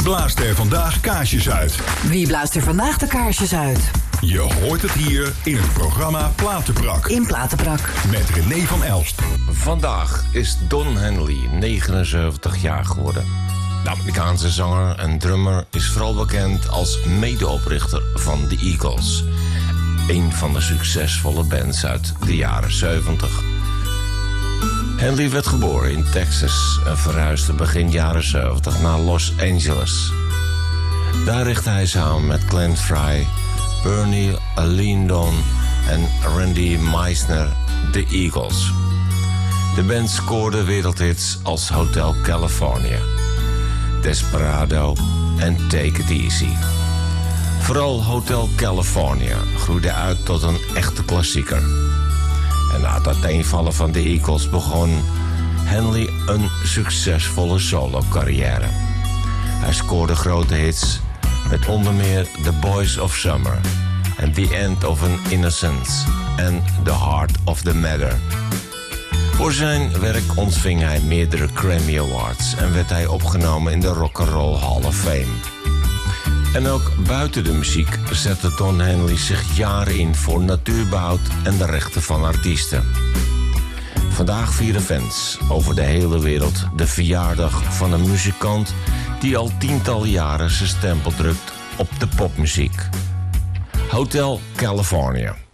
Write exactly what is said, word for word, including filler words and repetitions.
Wie blaast er vandaag kaarsjes uit? Wie blaast er vandaag de kaarsjes uit? Je hoort het hier in het programma Platenbrak. In Platenbrak. Met René van Elst. Vandaag is Don Henley negenenzeventig jaar geworden. De Amerikaanse zanger en drummer is vooral bekend als medeoprichter van The Eagles. Een van de succesvolle bands uit de jaren zeventig. Henley werd geboren in Texas en verhuisde begin jaren zeventig naar Los Angeles. Daar richtte hij samen met Glenn Frey, Bernie Alindon en Randy Meisner de Eagles. De band scoorde wereldhits als Hotel California, Desperado en Take It Easy. Vooral Hotel California groeide uit tot een echte klassieker. En na het uiteenvallen van de Eagles begon Henley een succesvolle solo-carrière. Hij scoorde grote hits met onder meer The Boys of Summer en The End of an Innocence en The Heart of the Matter. Voor zijn werk ontving hij meerdere Grammy Awards en werd hij opgenomen in de Rock and Roll Hall of Fame. En ook buiten de muziek zette Don Henley zich jaren in voor natuurbehoud en de rechten van artiesten. Vandaag vieren fans over de hele wereld de verjaardag van een muzikant die al tientallen jaren zijn stempel drukt op de popmuziek. Hotel California.